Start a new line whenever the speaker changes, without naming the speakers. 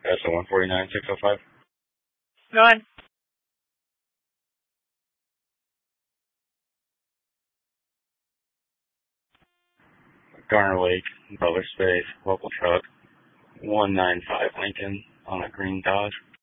That's the 149,605.
Go ahead.
Garner Lake, Butler Space, local truck, 195 Lincoln on a green Dodge.